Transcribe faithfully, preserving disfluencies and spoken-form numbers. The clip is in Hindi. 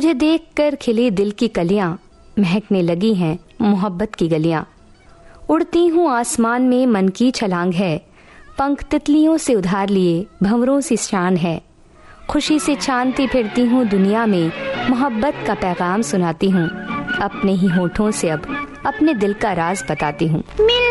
तुझे देखकर खिले दिल की कलियां, महकने लगी हैं मोहब्बत की गलियां। उड़ती हूँ आसमान में मन की छलांग है, पंख तितलियों से उधार लिए भंवरों सी शान है। खुशी से छानती फिरती हूँ दुनिया में, मोहब्बत का पैगाम सुनाती हूँ। अपने ही होठों से अब अपने दिल का राज बताती हूँ।